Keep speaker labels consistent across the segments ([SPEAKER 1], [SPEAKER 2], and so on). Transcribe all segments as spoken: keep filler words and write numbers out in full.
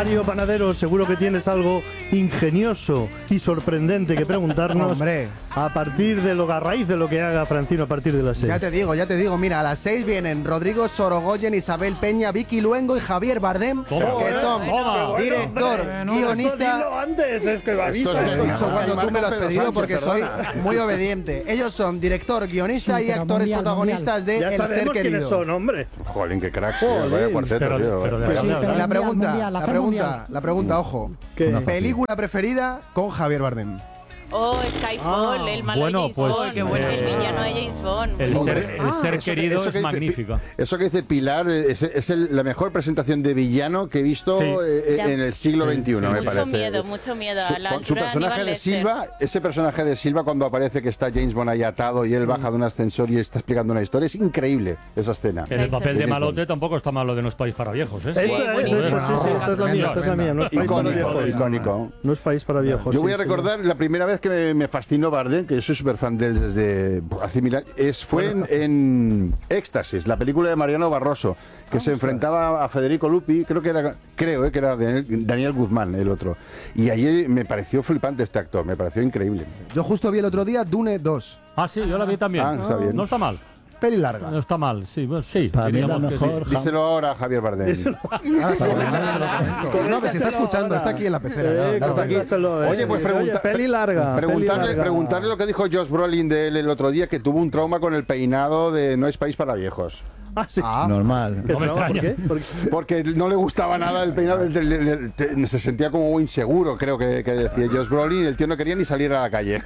[SPEAKER 1] Mario Panadero, seguro que tienes algo ingenioso y sorprendente que preguntarnos.
[SPEAKER 2] Hombre.
[SPEAKER 1] A partir de lo a raíz de lo que haga Francino a partir de las seis.
[SPEAKER 2] Ya te digo, ya te digo, mira, a las seis vienen Rodrigo Sorogoyen, Isabel Peña, Vicky Luengo y Javier Bardem,
[SPEAKER 1] ¿Cómo?
[SPEAKER 2] que son
[SPEAKER 1] Bueno,
[SPEAKER 2] director,
[SPEAKER 1] bueno,
[SPEAKER 2] guionista.
[SPEAKER 1] dilo antes, es que lo avisas.
[SPEAKER 2] Esto lo he dicho cuando tú me lo has
[SPEAKER 3] Pedro
[SPEAKER 2] pedido
[SPEAKER 3] Sánchez,
[SPEAKER 2] porque soy
[SPEAKER 3] perdona.
[SPEAKER 2] muy obediente. Ellos son director, guionista
[SPEAKER 4] Sí,
[SPEAKER 2] y
[SPEAKER 4] pero
[SPEAKER 2] actores
[SPEAKER 4] mundial,
[SPEAKER 2] protagonistas de
[SPEAKER 1] Ya
[SPEAKER 2] El Ser
[SPEAKER 1] sabemos quiénes
[SPEAKER 2] Querido.
[SPEAKER 1] son, hombre.
[SPEAKER 3] Jolín, qué crack, sí,
[SPEAKER 1] Jolín,
[SPEAKER 3] vaya cuarteto,
[SPEAKER 1] pero-
[SPEAKER 3] tío.
[SPEAKER 1] pero de
[SPEAKER 3] Vaya-
[SPEAKER 4] Sí, pero
[SPEAKER 2] La
[SPEAKER 4] mundial,
[SPEAKER 2] pregunta,
[SPEAKER 4] mundial,
[SPEAKER 2] la
[SPEAKER 4] hacemos
[SPEAKER 2] pregunta,
[SPEAKER 4] mundial.
[SPEAKER 2] la pregunta, ojo.
[SPEAKER 1] ¿Qué?
[SPEAKER 2] Película preferida con Javier Bardem.
[SPEAKER 5] Oh, Skyfall,
[SPEAKER 1] Ah,
[SPEAKER 5] el malo
[SPEAKER 6] bueno,
[SPEAKER 5] de James
[SPEAKER 6] pues,
[SPEAKER 5] Bond, qué bueno,
[SPEAKER 6] eh,
[SPEAKER 5] el villano de James Bond.
[SPEAKER 6] El
[SPEAKER 5] muy
[SPEAKER 6] ser,
[SPEAKER 5] bueno.
[SPEAKER 6] el ser
[SPEAKER 3] Eso-
[SPEAKER 6] querido
[SPEAKER 3] eso que
[SPEAKER 6] es
[SPEAKER 3] dice
[SPEAKER 6] magnífico.
[SPEAKER 3] Pi- Eso que dice Pilar es, es el- la mejor presentación de villano que he visto
[SPEAKER 6] Sí.
[SPEAKER 3] eh,
[SPEAKER 5] Ya.
[SPEAKER 3] en el siglo veintiuno, me
[SPEAKER 5] Mucho
[SPEAKER 3] parece.
[SPEAKER 5] miedo, mucho miedo.
[SPEAKER 3] Su,
[SPEAKER 5] A la
[SPEAKER 3] con su
[SPEAKER 5] altura de
[SPEAKER 3] personaje
[SPEAKER 5] Aníbal
[SPEAKER 3] de
[SPEAKER 5] Lecter.
[SPEAKER 3] Silva, ese personaje de Silva cuando aparece que está James Bond ahí atado y él baja de un ascensor y está explicando una historia, es increíble esa escena.
[SPEAKER 6] En el papel de
[SPEAKER 3] James
[SPEAKER 6] malote
[SPEAKER 3] Bond.
[SPEAKER 6] tampoco está malo de No es país para viejos, ¿eh?
[SPEAKER 1] Esta es,
[SPEAKER 5] buenísimo.
[SPEAKER 1] esta, sí, sí, esta es la mía, esta es la mía. No es país para
[SPEAKER 3] Icónico,
[SPEAKER 1] viejos.
[SPEAKER 3] icónico.
[SPEAKER 1] No es país para viejos.
[SPEAKER 3] Yo voy
[SPEAKER 1] sí,
[SPEAKER 3] a
[SPEAKER 1] sí.
[SPEAKER 3] recordar la primera vez que me, me fascinó Bardem, que yo soy súper fan de él desde hace mil años, es, fue en, en Éxtasis, la película de Mariano Barroso, que se enfrentaba a Federico Lupi, creo que era, creo eh, que era Daniel, Daniel Guzmán, el otro. Y ahí me pareció flipante este actor, me pareció increíble.
[SPEAKER 2] Yo justo vi el otro día Dune dos.
[SPEAKER 6] Ah, sí, yo la vi también.
[SPEAKER 3] Ah, está bien.
[SPEAKER 6] No está mal.
[SPEAKER 2] Peli larga.
[SPEAKER 6] No está mal, sí, bueno, sí.
[SPEAKER 4] Para mí la
[SPEAKER 6] diríamos que sí.
[SPEAKER 4] mejor.
[SPEAKER 3] Díselo ahora a Javier Bardem.
[SPEAKER 2] Ahora se lo comento, se lo comento. No, que si está escuchando, está aquí en la pecera.
[SPEAKER 1] Eh,
[SPEAKER 2] ya, ya está aquí.
[SPEAKER 1] coméntaselo, eh.
[SPEAKER 3] Oye, pues pregunta-
[SPEAKER 1] peli larga.
[SPEAKER 3] Preguntarle,
[SPEAKER 1] peli larga.
[SPEAKER 3] preguntarle lo que dijo Josh Brolin de él el otro día, que tuvo un trauma con el peinado de No es país para viejos.
[SPEAKER 1] Ah, sí.
[SPEAKER 2] Ah,
[SPEAKER 4] Normal.
[SPEAKER 1] ¿Qué
[SPEAKER 6] No me
[SPEAKER 1] trauma? ¿Por
[SPEAKER 6] extraña.
[SPEAKER 1] qué? ¿Por qué?
[SPEAKER 3] Porque no le gustaba nada el peinado, el- el- el- el- se sentía como inseguro, creo que, que decía Josh Brolin, el tío no quería ni salir a la calle.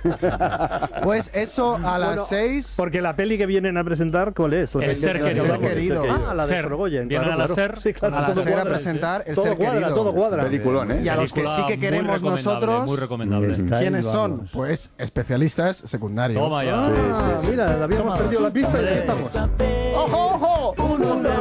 [SPEAKER 2] pues eso a las
[SPEAKER 1] Bueno,
[SPEAKER 2] seis.
[SPEAKER 1] Porque la peli que vienen a presentar, ¿cuál es? La
[SPEAKER 6] El
[SPEAKER 1] peli
[SPEAKER 6] Ser
[SPEAKER 1] que-
[SPEAKER 6] Querido.
[SPEAKER 1] El Ser
[SPEAKER 2] Querido.
[SPEAKER 1] Ah, la de
[SPEAKER 6] Ser.
[SPEAKER 1] Sorogoyen.
[SPEAKER 6] Vienen
[SPEAKER 1] claro,
[SPEAKER 6] a la
[SPEAKER 1] claro.
[SPEAKER 6] Ser.
[SPEAKER 1] Sí, claro,
[SPEAKER 2] A la
[SPEAKER 1] todo
[SPEAKER 2] Ser a
[SPEAKER 1] cuadra.
[SPEAKER 2] presentar El
[SPEAKER 1] Todo
[SPEAKER 2] Ser
[SPEAKER 1] cuadra,
[SPEAKER 2] Querido.
[SPEAKER 1] todo cuadra.
[SPEAKER 3] Peliculón, ¿eh?
[SPEAKER 2] Y a los que
[SPEAKER 6] Película
[SPEAKER 2] sí que
[SPEAKER 6] muy
[SPEAKER 2] queremos
[SPEAKER 6] recomendable,
[SPEAKER 2] nosotros,
[SPEAKER 6] Muy recomendable.
[SPEAKER 4] Está
[SPEAKER 2] ¿quiénes
[SPEAKER 4] ahí,
[SPEAKER 2] son?
[SPEAKER 4] vamos.
[SPEAKER 2] Pues especialistas secundarios.
[SPEAKER 6] Toma ya.
[SPEAKER 1] Ah, mira, habíamos perdido la pista y aquí estamos.
[SPEAKER 3] ¡Ojo, ojo!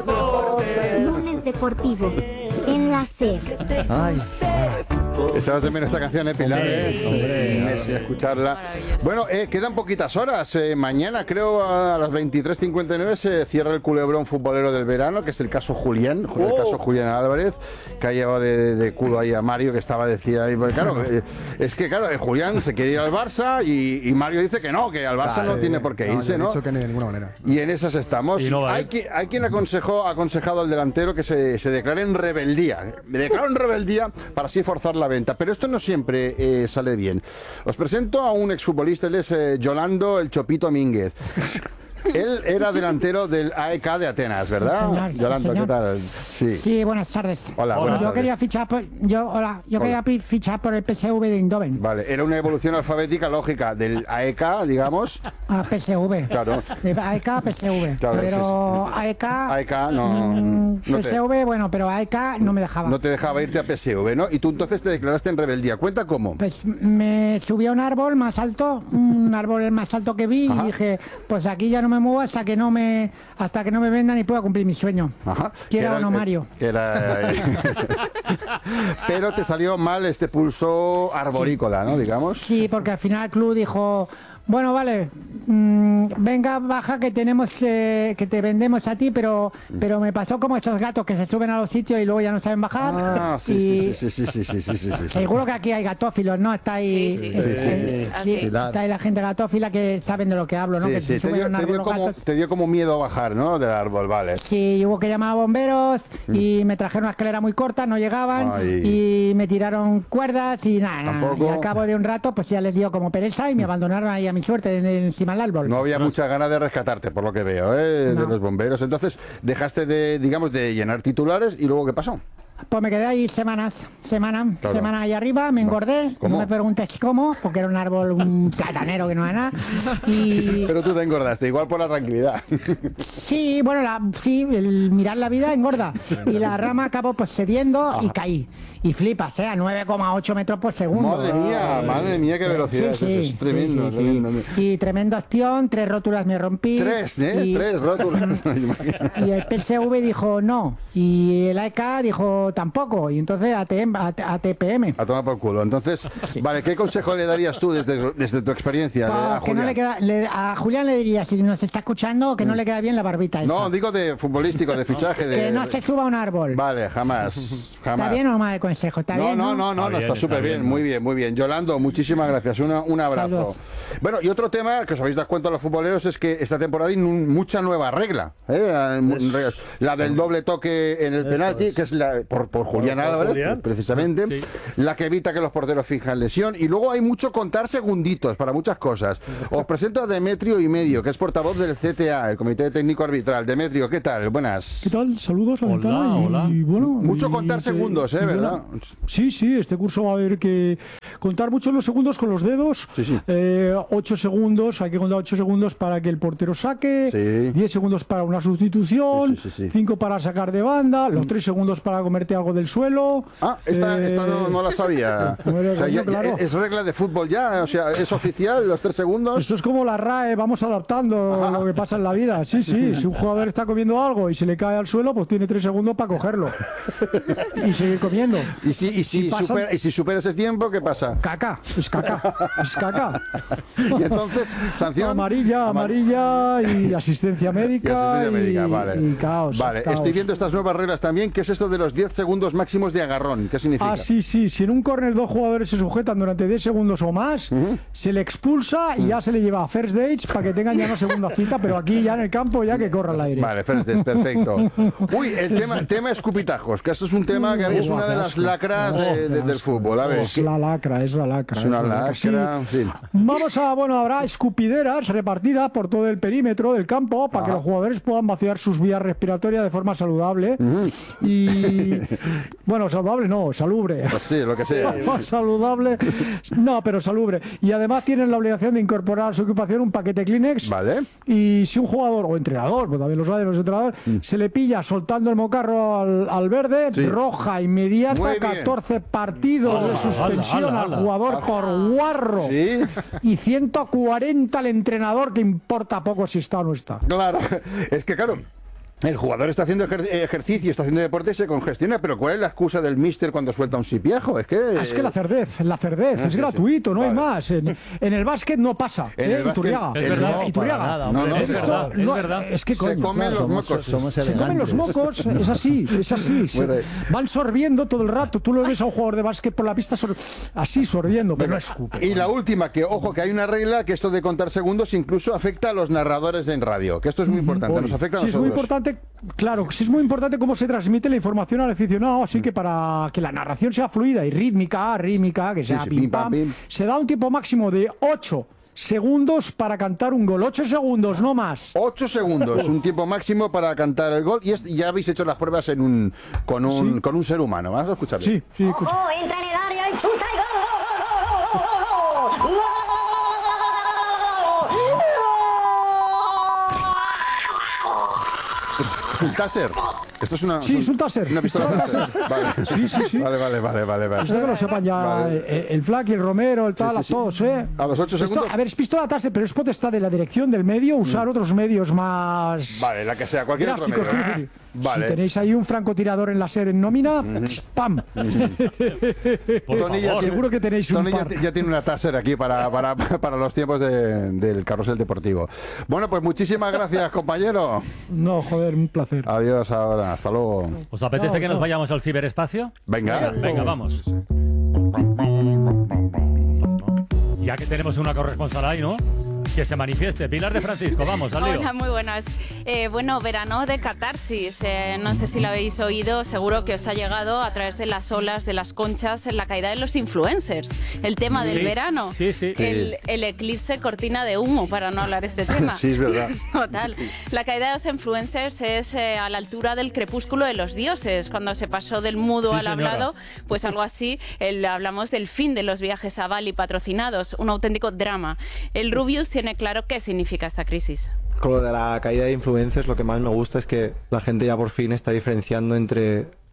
[SPEAKER 7] Lunes Deportivo en la SER.
[SPEAKER 1] Ay,
[SPEAKER 3] Echabas de menos esta canción, ¿eh, Pilar?
[SPEAKER 6] Sí,
[SPEAKER 3] ¿eh?
[SPEAKER 6] sí, sí.
[SPEAKER 3] Un mes sin escucharla.
[SPEAKER 5] Maravilloso.
[SPEAKER 3] Bueno, eh, quedan poquitas horas. Eh, mañana, creo, a las veintitrés cincuenta y nueve se cierra el culebrón futbolero del verano, que es el caso Julián, el
[SPEAKER 1] Oh.
[SPEAKER 3] caso Julián Álvarez, que ha llevado de, de culo ahí a Mario, que estaba, decía, ahí, porque, claro, eh, es que, claro, eh, Julián se quiere ir al Barça y, y Mario dice que no, que al Barça
[SPEAKER 2] Ah,
[SPEAKER 3] no
[SPEAKER 2] sí.
[SPEAKER 3] tiene por qué
[SPEAKER 2] No,
[SPEAKER 3] irse,
[SPEAKER 2] yo he
[SPEAKER 3] ¿no?
[SPEAKER 2] dicho que ni de ninguna manera.
[SPEAKER 3] Y en esas estamos.
[SPEAKER 6] Y no va,
[SPEAKER 3] hay,
[SPEAKER 6] ¿eh?
[SPEAKER 3] quien, hay quien aconsejó, ha aconsejado al delantero que se, se declare en rebeldía. Me declaro en rebeldía para así forzar la venta. Pero esto no siempre eh, sale bien. Os presento a un exfutbolista, él es eh, Yolando el Chopito Mínguez. Él era delantero del A E K de Atenas, ¿verdad?
[SPEAKER 4] Sí, señor, sí,
[SPEAKER 3] Yolando, ¿qué
[SPEAKER 4] señor.
[SPEAKER 3] tal? Sí.
[SPEAKER 4] Sí, buenas tardes.
[SPEAKER 3] Hola,
[SPEAKER 6] Hola.
[SPEAKER 3] buenas
[SPEAKER 4] Yo
[SPEAKER 3] tardes.
[SPEAKER 4] quería fichar por, yo, hola, yo
[SPEAKER 3] Hola.
[SPEAKER 4] quería pi- fichar por el P S V de Eindhoven.
[SPEAKER 3] Vale, era una evolución alfabética lógica del A E K, digamos.
[SPEAKER 4] A P S V.
[SPEAKER 3] Claro.
[SPEAKER 4] De A E K a P S V.
[SPEAKER 3] Claro,
[SPEAKER 4] pero
[SPEAKER 3] sí,
[SPEAKER 4] A E K.
[SPEAKER 3] A E K no-
[SPEAKER 4] mm,
[SPEAKER 3] no te-
[SPEAKER 4] P S V, bueno, pero A E K no me dejaba.
[SPEAKER 3] No te dejaba irte a P S V, ¿no? Y tú entonces te declaraste en rebeldía. Cuenta cómo.
[SPEAKER 4] Pues me subí a un árbol más alto, un árbol el más alto que vi,
[SPEAKER 3] Ajá.
[SPEAKER 4] y dije, pues aquí ya no me muevo hasta que no me hasta que no me vendan y pueda cumplir mi sueño.
[SPEAKER 3] Ajá.
[SPEAKER 4] Quiera
[SPEAKER 3] Era
[SPEAKER 4] o no,
[SPEAKER 3] el-
[SPEAKER 4] Mario.
[SPEAKER 3] Era... Pero te salió mal este pulso arborícola, ¿no? Digamos.
[SPEAKER 4] Sí, porque al final el club dijo, bueno, vale, mm, venga, baja que tenemos eh, que te vendemos a ti, pero pero me pasó como esos gatos que se suben a los sitios y luego ya no saben bajar.
[SPEAKER 3] Ah, sí,
[SPEAKER 4] y
[SPEAKER 3] sí, sí, sí, sí, sí, sí, sí, sí, sí.
[SPEAKER 4] seguro que aquí hay gatófilos, ¿no? Está ahí,
[SPEAKER 5] Sí, sí,
[SPEAKER 4] eh,
[SPEAKER 3] sí,
[SPEAKER 4] eh,
[SPEAKER 3] sí,
[SPEAKER 5] sí. Así.
[SPEAKER 4] sí, está ahí la gente gatófila que saben de lo que hablo, ¿no?
[SPEAKER 3] Sí,
[SPEAKER 4] que
[SPEAKER 3] sí,
[SPEAKER 4] se
[SPEAKER 3] te
[SPEAKER 4] suben a
[SPEAKER 3] dio,
[SPEAKER 4] un
[SPEAKER 3] te
[SPEAKER 4] árbol
[SPEAKER 3] dio
[SPEAKER 4] los
[SPEAKER 3] como,
[SPEAKER 4] gatos.
[SPEAKER 3] te dio como miedo bajar, ¿no? Del árbol, vale.
[SPEAKER 4] Sí, hubo que llamar a bomberos y me trajeron una escalera muy corta, no llegaban
[SPEAKER 3] Ay.
[SPEAKER 4] y me tiraron cuerdas y nada, nada.
[SPEAKER 3] Tampoco.
[SPEAKER 4] Y al cabo de un rato pues ya les dio como pereza y me abandonaron ahí a mi suerte en- encima del árbol.
[SPEAKER 3] No había mucha ganas de rescatarte, por lo que veo, ¿eh? De
[SPEAKER 4] No.
[SPEAKER 3] los bomberos. Entonces, dejaste de, digamos, de llenar titulares y luego, ¿qué pasó?
[SPEAKER 4] Pues me quedé ahí semanas, semana,
[SPEAKER 3] Claro.
[SPEAKER 4] semana ahí arriba, me engordé,
[SPEAKER 3] ¿Cómo?
[SPEAKER 4] no me preguntes cómo, porque era un árbol, un platanero que no era nada. Y
[SPEAKER 3] Pero tú te engordaste, igual por la tranquilidad.
[SPEAKER 4] sí, bueno, la, sí, el mirar la vida engorda. Y la rama acabó pues cediendo y caí. Y flipas, ¿eh? A nueve coma ocho metros por segundo.
[SPEAKER 3] Madre mía, madre mía, qué velocidad.
[SPEAKER 4] Sí,
[SPEAKER 3] Eso
[SPEAKER 4] sí,
[SPEAKER 3] es tremendo,
[SPEAKER 4] sí, sí, sí.
[SPEAKER 3] tremendo.
[SPEAKER 4] Y tremenda acción, tres rótulas me rompí.
[SPEAKER 3] Tres, ¿eh?
[SPEAKER 4] y-
[SPEAKER 3] Tres rótulas.
[SPEAKER 4] Y el P S V dijo no. Y el A E K dijo tampoco. Y entonces A T M, A T P M.
[SPEAKER 3] A tomar por culo. Entonces, vale, ¿qué consejo le darías tú desde, desde tu experiencia?
[SPEAKER 4] Pa-
[SPEAKER 3] a
[SPEAKER 4] que no
[SPEAKER 3] Julián?
[SPEAKER 4] le queda, le- a Julián le diría, si nos está escuchando, que no le queda bien la barbita esa.
[SPEAKER 3] No, digo de futbolístico, de fichaje. De,
[SPEAKER 4] Que no se suba a un árbol.
[SPEAKER 3] Vale, jamás. jamás.
[SPEAKER 4] ¿Está bien o mal el consejo? ¿Está
[SPEAKER 3] no,
[SPEAKER 4] bien,
[SPEAKER 3] no, no, no,
[SPEAKER 6] Está
[SPEAKER 3] no,
[SPEAKER 6] bien,
[SPEAKER 3] está
[SPEAKER 6] está
[SPEAKER 3] súper bien,
[SPEAKER 6] bien.
[SPEAKER 3] muy bien, muy bien. Yolando, muchísimas gracias, Una- un abrazo.
[SPEAKER 4] Saludos.
[SPEAKER 3] Bueno, y otro tema que os habéis dado cuenta los futboleros es que esta temporada hay nu- mucha nueva regla, ¿eh?
[SPEAKER 1] Es-
[SPEAKER 3] La del doble toque en el
[SPEAKER 1] Eso
[SPEAKER 3] penalti,
[SPEAKER 1] es.
[SPEAKER 3] que es la, por, por Julián
[SPEAKER 1] por
[SPEAKER 3] Álvarez,
[SPEAKER 1] Julián.
[SPEAKER 3] precisamente,
[SPEAKER 6] Sí.
[SPEAKER 3] la que evita que los porteros fijan lesión, y luego hay mucho contar segunditos para muchas cosas. Os presento a Demetrio y Medio, que es portavoz del C T A, el Comité Técnico Arbitral. Demetrio, ¿qué tal? Buenas.
[SPEAKER 8] ¿Qué tal? Saludos a
[SPEAKER 6] Hola,
[SPEAKER 8] Ventana y,
[SPEAKER 6] hola.
[SPEAKER 8] y bueno...
[SPEAKER 3] Mucho
[SPEAKER 8] y
[SPEAKER 3] contar
[SPEAKER 8] que-
[SPEAKER 3] segundos, ¿eh?
[SPEAKER 8] y buena-
[SPEAKER 3] ¿Verdad?
[SPEAKER 8] Sí, sí, este curso va a haber que contar mucho los segundos con los dedos.
[SPEAKER 3] Sí, sí.
[SPEAKER 8] Eh, ocho segundos, hay que contar ocho segundos para que el portero saque,
[SPEAKER 3] Sí.
[SPEAKER 8] diez segundos para una sustitución,
[SPEAKER 3] Sí, sí, sí, sí.
[SPEAKER 8] cinco para sacar de banda, los tres segundos para comerte algo del suelo.
[SPEAKER 3] Ah, esta,
[SPEAKER 8] Eh,
[SPEAKER 3] esta no, no la sabía.
[SPEAKER 8] Bueno,
[SPEAKER 3] O sea, ya-
[SPEAKER 8] coño,
[SPEAKER 3] ya
[SPEAKER 8] claro.
[SPEAKER 3] es regla de fútbol ya, o sea, es oficial, los tres segundos.
[SPEAKER 8] Esto es como la R A E, vamos adaptando lo que pasa en la vida. Sí, sí, si un jugador está comiendo algo y se le cae al suelo, pues tiene tres segundos para cogerlo y seguir comiendo.
[SPEAKER 3] Y si, y si,
[SPEAKER 8] si pasan-
[SPEAKER 3] supera, y si supera ese tiempo, ¿qué pasa?
[SPEAKER 8] Caca, es caca, es caca.
[SPEAKER 3] Y entonces, sanción.
[SPEAKER 8] Amarilla,
[SPEAKER 3] Amar-
[SPEAKER 8] amarilla y asistencia
[SPEAKER 3] Y
[SPEAKER 8] médica
[SPEAKER 3] asistencia médica, vale.
[SPEAKER 8] y caos.
[SPEAKER 3] Vale,
[SPEAKER 8] caos.
[SPEAKER 3] estoy viendo estas nuevas reglas también. ¿Qué es esto de los diez segundos máximos de agarrón? ¿Qué significa?
[SPEAKER 8] Ah, sí, sí. Si en un córner dos jugadores se sujetan durante diez segundos o más, se le expulsa y ya se le lleva a first dates para que tengan ya una segunda cita, pero aquí ya en el campo ya que corra al aire.
[SPEAKER 3] Vale, first dates, perfecto. Uy, el tema, tema escupitajos, que esto es un tema que a mí es
[SPEAKER 8] Oh,
[SPEAKER 3] una
[SPEAKER 8] qué
[SPEAKER 3] de las
[SPEAKER 8] asco.
[SPEAKER 3] lacras
[SPEAKER 8] Oh,
[SPEAKER 3] de-
[SPEAKER 8] qué
[SPEAKER 3] de- del
[SPEAKER 8] asco.
[SPEAKER 3] fútbol. A ver,
[SPEAKER 8] Es
[SPEAKER 3] ¿qué-
[SPEAKER 8] la lacra, es la lacra.
[SPEAKER 3] es una
[SPEAKER 8] la
[SPEAKER 3] lacra,
[SPEAKER 8] Sí.
[SPEAKER 3] en fin.
[SPEAKER 8] Vamos a, bueno, habrá escupideras repartidas por todo el perímetro del campo para que
[SPEAKER 3] Ajá.
[SPEAKER 8] los jugadores puedan vaciar sus vías respiratorias de forma saludable. Y, bueno, saludable no, salubre.
[SPEAKER 3] Pues sí, lo que sea.
[SPEAKER 8] Saludable, no, pero salubre. Y además tienen la obligación de incorporar a su equipación un paquete Kleenex.
[SPEAKER 3] Vale.
[SPEAKER 8] Y si un jugador o entrenador, pues también lo saben los entrenadores, se le pilla soltando el mocarro al, al verde,
[SPEAKER 3] Sí.
[SPEAKER 8] roja inmediata,
[SPEAKER 3] Muy bien.
[SPEAKER 8] catorce partidos
[SPEAKER 6] Ala,
[SPEAKER 8] de suspensión
[SPEAKER 6] ala, ala,
[SPEAKER 8] al
[SPEAKER 6] ala.
[SPEAKER 8] jugador por guarro.
[SPEAKER 3] Sí,
[SPEAKER 8] Y ciento cuarenta al entrenador, que importa poco si está o no está.
[SPEAKER 3] claro. Es que, claro. El jugador está haciendo ejer- ejercicio, está haciendo deporte y se congestiona, pero ¿cuál es la excusa del míster cuando suelta un sipiajo? Es que...
[SPEAKER 8] Ah, Es que la cerdez, la cerdez,
[SPEAKER 3] Ah,
[SPEAKER 8] es
[SPEAKER 3] sí,
[SPEAKER 8] gratuito, no
[SPEAKER 3] sí.
[SPEAKER 8] hay
[SPEAKER 3] Vale.
[SPEAKER 8] más. En, en el básquet no pasa.
[SPEAKER 3] En
[SPEAKER 8] ¿eh?
[SPEAKER 3] el básquet-
[SPEAKER 8] Iturriaga.
[SPEAKER 6] Es verdad.
[SPEAKER 8] Eh, Iturriaga.
[SPEAKER 2] para nada,
[SPEAKER 3] No,
[SPEAKER 2] hombre,
[SPEAKER 3] no,
[SPEAKER 6] es
[SPEAKER 8] Esto
[SPEAKER 6] verdad, es
[SPEAKER 8] no-
[SPEAKER 6] verdad.
[SPEAKER 8] Es que
[SPEAKER 3] se
[SPEAKER 8] coño,
[SPEAKER 3] comen
[SPEAKER 8] claro,
[SPEAKER 3] los
[SPEAKER 2] somos,
[SPEAKER 3] mocos.
[SPEAKER 2] somos
[SPEAKER 8] se comen los
[SPEAKER 2] elegantes.
[SPEAKER 8] mocos, es así, es así. se-
[SPEAKER 3] Bueno.
[SPEAKER 8] van sorbiendo todo el rato. Tú lo ves a un jugador de básquet por la pista sor- así sorbiendo, pero no escupe.
[SPEAKER 3] Y la última, que ojo, que hay una regla que esto de contar segundos incluso afecta a los narradores en radio, que esto es muy importante, nos afecta a
[SPEAKER 8] Sí, es muy
[SPEAKER 3] nosotros.
[SPEAKER 8] importante, claro, sí es muy importante cómo se transmite la información al aficionado, así que para que la narración sea fluida y rítmica, rítmica, que sea
[SPEAKER 3] sí,
[SPEAKER 8] pim
[SPEAKER 3] pim, pam,
[SPEAKER 8] pam,
[SPEAKER 3] pim.
[SPEAKER 8] se da un tiempo máximo de ocho segundos para cantar un gol. ocho segundos, no más.
[SPEAKER 3] Ocho segundos, un tiempo máximo para cantar el gol. Y es- ya habéis hecho las pruebas en un, con, un,
[SPEAKER 8] Sí.
[SPEAKER 3] con un ser humano. Vamos a escucharlo.
[SPEAKER 8] Sí, sí, escucha.
[SPEAKER 9] ¡Ojo! Entra en el área y chuta y gol, gol, gol, gol, gol, gol, gol, gol.
[SPEAKER 3] Es un taser. Esto es una.
[SPEAKER 8] Sí, es un taser.
[SPEAKER 3] Una pistola taser. Vale.
[SPEAKER 8] Sí, sí, sí.
[SPEAKER 3] Vale, vale, vale, vale. vale.
[SPEAKER 8] Esto que lo sepan ya
[SPEAKER 3] Vale.
[SPEAKER 8] eh, el Flack y el Romero, el tal,
[SPEAKER 3] sí,
[SPEAKER 8] a
[SPEAKER 3] sí.
[SPEAKER 8] todos, ¿eh?
[SPEAKER 3] A los ocho
[SPEAKER 8] Esto,
[SPEAKER 3] segundos.
[SPEAKER 8] a ver, es pistola taser, pero es potestad de la dirección del medio usar otros medios más
[SPEAKER 3] Vale, la que sea, cualquier otro
[SPEAKER 8] drásticos.
[SPEAKER 3] medio.
[SPEAKER 8] quiero decir.
[SPEAKER 3] Vale.
[SPEAKER 8] Si tenéis ahí un francotirador en la SER en nómina, ¡pam!
[SPEAKER 6] Por
[SPEAKER 3] Tony ya
[SPEAKER 6] favor.
[SPEAKER 3] tiene-
[SPEAKER 8] Seguro que tenéis un
[SPEAKER 3] Tony ya,
[SPEAKER 8] par.
[SPEAKER 3] ya tiene una taser aquí para, para, para los tiempos de- del carrusel deportivo. Bueno, pues muchísimas gracias, compañero.
[SPEAKER 8] No, joder, un placer.
[SPEAKER 3] Adiós ahora, hasta luego.
[SPEAKER 6] ¿Os apetece
[SPEAKER 8] Chao,
[SPEAKER 6] que nos
[SPEAKER 8] chao.
[SPEAKER 6] vayamos al ciberespacio?
[SPEAKER 3] Venga.
[SPEAKER 6] Venga, vamos. Ya que tenemos una corresponsal ahí, ¿no? Que se manifieste. Pilar de Francisco, vamos, al lío.
[SPEAKER 5] Hola, muy buenas. Eh, bueno, verano de catarsis. Eh, no sé si lo habéis oído, seguro que os ha llegado a través de las olas, de las conchas, en la caída de los influencers. El tema del
[SPEAKER 6] Sí,
[SPEAKER 5] verano.
[SPEAKER 6] sí, sí.
[SPEAKER 5] El, el eclipse cortina de humo, para no hablar este tema.
[SPEAKER 3] Sí, es verdad.
[SPEAKER 5] Total. La caída de los influencers es eh, a la altura del crepúsculo de los dioses. Cuando se pasó del mudo
[SPEAKER 6] Sí,
[SPEAKER 5] al
[SPEAKER 6] señora.
[SPEAKER 5] hablado, pues algo así. El, hablamos del fin de los viajes a Bali patrocinados. Un auténtico drama. El Rubius tiene claro qué significa esta crisis.
[SPEAKER 10] Con lo de la caída de influencers, lo que más me gusta es que la gente ya por fin está diferenciando entre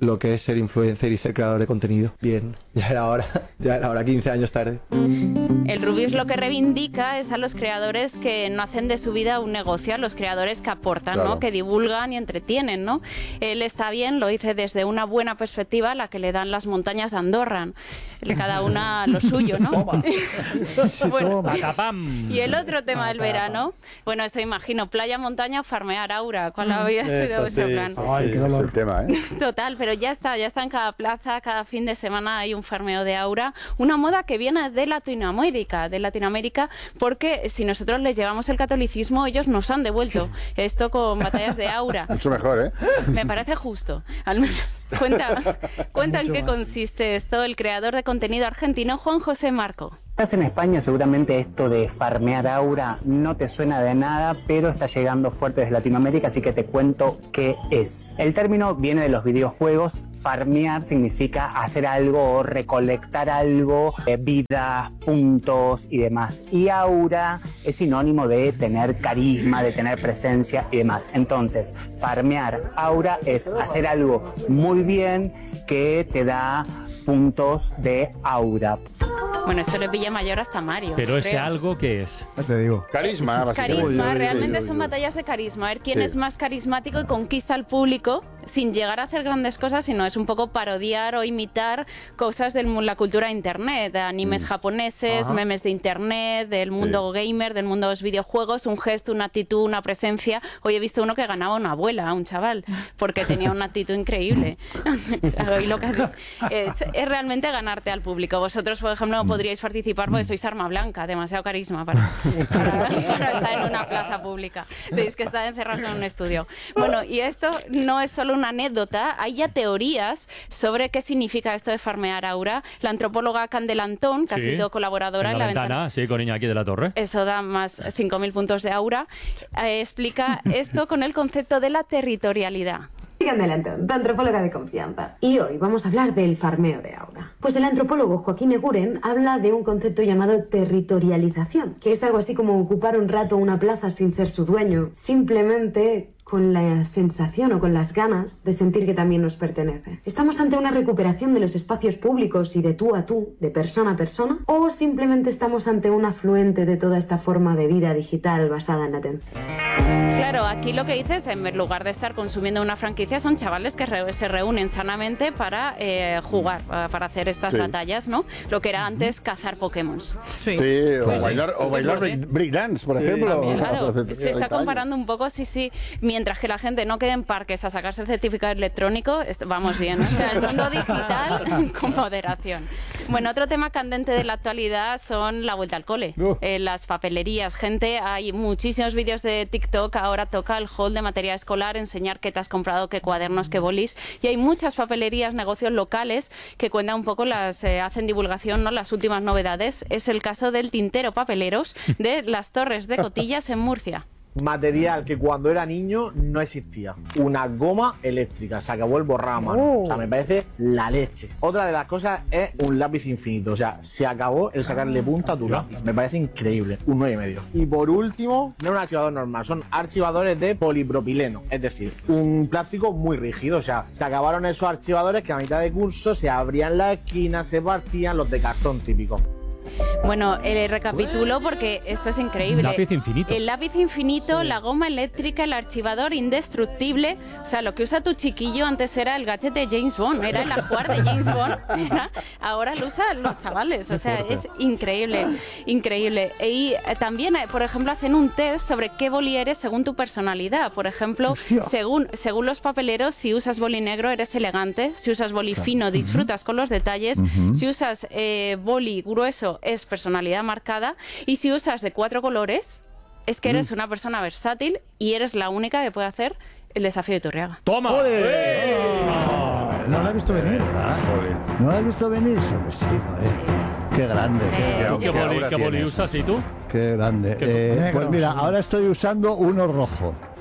[SPEAKER 10] lo que es ser influencer y ser creador de contenido. Bien, ya era hora, ya era hora, quince años tarde.
[SPEAKER 5] El Rubius lo que reivindica es a los creadores que no hacen de su vida un negocio, a los creadores que aportan, claro, ¿no? Que divulgan y entretienen, ¿no? Él está bien, lo dice desde una buena perspectiva, la que le dan las montañas de Andorra. Cada una lo suyo, ¿no? Toma. Bueno, y el otro tema del verano, bueno, esto imagino, playa, montaña, farmear, Aura. ¿Cuál había sido ese plan?
[SPEAKER 3] Ay, qué dolor. Es el tema, ¿eh?
[SPEAKER 5] Total, pero ya está, ya está en cada plaza, cada fin de semana hay un farmeo de Aura, una moda que viene de Latinoamérica, de Latinoamérica, porque si nosotros les llevamos el catolicismo, ellos nos han devuelto esto con batallas de Aura.
[SPEAKER 3] Mucho mejor, ¿eh?
[SPEAKER 5] Me parece justo, al menos. Cuenta, cuenta en qué consiste esto el creador de contenido argentino Juan José Marco.
[SPEAKER 11] Estás en España, seguramente esto de farmear Aura no te suena de nada, pero está llegando fuerte desde Latinoamérica, así que te cuento qué es. El término viene de los videojuegos. Farmear significa hacer algo o recolectar algo, eh, vidas, puntos y demás. Y Aura es sinónimo de tener carisma, de tener presencia y demás. Entonces, farmear Aura es hacer algo muy bien que te da puntos de Aura.
[SPEAKER 5] Bueno, esto le pilla mayor hasta Mario.
[SPEAKER 6] Pero ese
[SPEAKER 5] creo.
[SPEAKER 6] algo que es.
[SPEAKER 3] Ya te digo. Carisma, básicamente.
[SPEAKER 5] Carisma, realmente son batallas de carisma. A ver quién sí. es más carismático y conquista al público sin llegar a hacer grandes cosas, sino es un poco parodiar o imitar cosas de la cultura de internet, de animes mm. japoneses, Ajá. memes de internet, del mundo sí. gamer, del mundo de los videojuegos, un gesto, una actitud, una presencia. Hoy he visto uno que ganaba una abuela, a un chaval, porque tenía una actitud increíble. Y lo que es, es realmente ganarte al público. Vosotros, por ejemplo, no podríais participar porque sois arma blanca, demasiado carisma para, para, para estar en una plaza pública. Tenéis que estar encerrados en un estudio. Bueno, y esto no es solo una anécdota, hay ya teorías sobre qué significa esto de farmear Aura. La antropóloga Candela Antón, que sí, ha sido colaboradora en la, en la ventana, ventana,
[SPEAKER 6] sí, con Iñaki de la Torre.
[SPEAKER 5] Eso da más cinco mil puntos de Aura. Eh, explica esto con el concepto de la territorialidad.
[SPEAKER 12] Candela Antón, tu antropóloga de confianza. Y hoy vamos a hablar del farmeo de Aura. Pues el antropólogo Joaquín Eguren habla de un concepto llamado territorialización, que es algo así como ocupar un rato una plaza sin ser su dueño, simplemente con la sensación o con las ganas de sentir que también nos pertenece. ¿Estamos ante una recuperación de los espacios públicos y de tú a tú, de persona a persona? ¿O simplemente estamos ante un afluente de toda esta forma de vida digital basada en la atención?
[SPEAKER 5] Claro, aquí lo que dices, en lugar de estar consumiendo una franquicia, son chavales que re se reúnen sanamente para eh, jugar, para hacer estas sí. batallas, ¿no? Lo que era antes cazar Pokémon. Sí,
[SPEAKER 3] sí o sí, bailar, sí. o bailar breakdance, por sí. ejemplo.
[SPEAKER 5] Claro, se está comparando un poco, sí, sí, mientras que la gente no quede en parques a sacarse el certificado electrónico, vamos bien, ¿no? O sea, el mundo digital con moderación. Bueno, otro tema candente de la actualidad son la vuelta al cole, uh. eh, las papelerías. Gente, hay muchísimos vídeos de TikTok, ahora toca el haul de material escolar, enseñar qué te has comprado, qué cuadernos, qué bolis, y hay muchas papelerías, negocios locales que cuentan un poco, las eh, hacen divulgación, ¿no? Las últimas novedades. Es el caso del tintero papeleros de las Torres de Cotillas en Murcia.
[SPEAKER 13] Material que cuando era niño no existía. Una goma eléctrica, se acabó el borrama. Oh. O sea, me parece la leche. Otra de las cosas es un lápiz infinito. O sea, se acabó el sacarle punta a tu lápiz. Me parece increíble. Un nueve y medio. Y por último, no es un archivador normal, son archivadores de polipropileno. Es decir, un plástico muy rígido. O sea, se acabaron esos archivadores que a mitad de curso se abrían las esquinas, se partían, los de cartón típicos.
[SPEAKER 5] Bueno, eh, recapitulo porque esto es increíble.
[SPEAKER 6] Lápiz infinito.
[SPEAKER 5] El lápiz infinito, sí. la goma eléctrica, el archivador indestructible. O sea, lo que usa tu chiquillo antes era el gadget de James Bond, era el ajuar de James Bond. Era, ahora lo usan los chavales. O sea, es increíble, increíble. Y eh, también, eh, por ejemplo, hacen un test sobre qué boli eres según tu personalidad. Por ejemplo, según, según los papeleros, si usas boli negro eres elegante, si usas boli fino disfrutas uh-huh. con los detalles, uh-huh. si usas eh, boli grueso es personalidad marcada, y si usas de cuatro colores es que eres mm. una persona versátil y eres la única que puede hacer el desafío de Iturriaga.
[SPEAKER 6] ¡Toma!
[SPEAKER 14] ¡Eh! Oh, no lo he visto venir, ¿verdad? ¿No lo has visto venir? Pues sí, joder. Qué grande.
[SPEAKER 6] Eh, ¿Qué, qué, qué boli usas y tú?
[SPEAKER 14] Qué grande.
[SPEAKER 6] ¿Qué
[SPEAKER 14] eh, pues mira, ahora estoy usando uno rojo.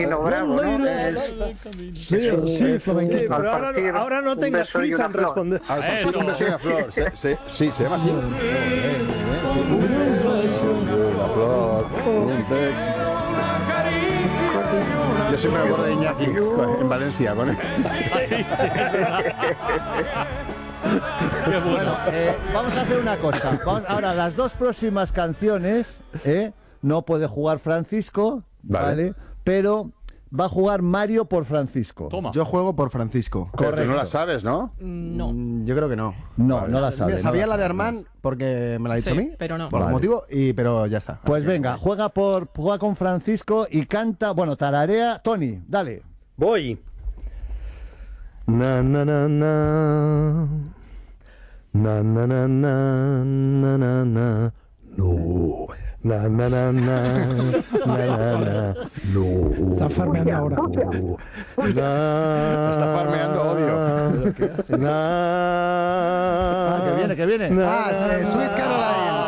[SPEAKER 15] Camino Bravo, ¿no? Es,
[SPEAKER 1] Sí,
[SPEAKER 15] es un-
[SPEAKER 1] sí,
[SPEAKER 15] es un-
[SPEAKER 1] flamenquito.
[SPEAKER 15] al
[SPEAKER 1] Pero ahora,
[SPEAKER 15] partir,
[SPEAKER 1] ahora no
[SPEAKER 15] un
[SPEAKER 1] tengas
[SPEAKER 15] beso y
[SPEAKER 1] prisa
[SPEAKER 15] una
[SPEAKER 1] en
[SPEAKER 15] flor.
[SPEAKER 1] responder.
[SPEAKER 3] Al partir un beso y una flor. Se- se- sí, se llama así. Una flor, un beso. Yo siempre me acuerdo de Iñaki en Valencia. Con él.
[SPEAKER 6] Qué bueno.
[SPEAKER 14] Bueno, eh, vamos a hacer una cosa. Vamos- ahora, las dos próximas canciones, ¿eh? No puede jugar Francisco,
[SPEAKER 3] Vale.
[SPEAKER 14] ¿vale? Pero va a jugar Mario por Francisco.
[SPEAKER 6] Toma.
[SPEAKER 2] Yo juego por Francisco.
[SPEAKER 3] Pero tú no la sabes, ¿no?
[SPEAKER 16] No.
[SPEAKER 2] Mm, Yo creo que no.
[SPEAKER 14] No, no la
[SPEAKER 2] Mira,
[SPEAKER 14] sabe. no
[SPEAKER 2] sabía la de
[SPEAKER 14] sabe.
[SPEAKER 2] Armand porque me la ha dicho
[SPEAKER 16] Sí,
[SPEAKER 2] a mí.
[SPEAKER 16] pero no.
[SPEAKER 2] Por
[SPEAKER 14] Vale.
[SPEAKER 2] algún motivo, y, pero ya está.
[SPEAKER 14] Pues venga, juega por juega con Francisco y canta, bueno, tararea. Tony, dale.
[SPEAKER 1] Voy. Na na na na. Na na na na na na na. No. Na na na na. Na na na. No.
[SPEAKER 8] Está farmeando ahora.
[SPEAKER 1] No.
[SPEAKER 3] Está farmeando odio.
[SPEAKER 1] Na.
[SPEAKER 14] Ah, que viene, que viene.
[SPEAKER 1] Na,
[SPEAKER 2] Ah, sí,
[SPEAKER 1] na,
[SPEAKER 2] Sweet
[SPEAKER 1] na.
[SPEAKER 2] Caroline.